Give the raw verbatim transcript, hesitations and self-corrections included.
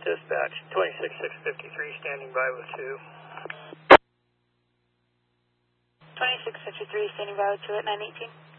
Dispatch, twenty-six six fifty-three, standing by with two. twenty-six fifty-three, standing by with two at nine eighteen.